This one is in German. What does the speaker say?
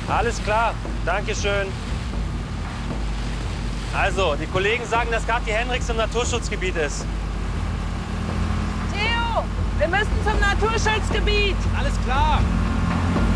Alles klar, Dankeschön. Also, die Kollegen sagen, dass Kathi Hendricks im Naturschutzgebiet ist. Theo, wir müssen zum Naturschutzgebiet. Alles klar.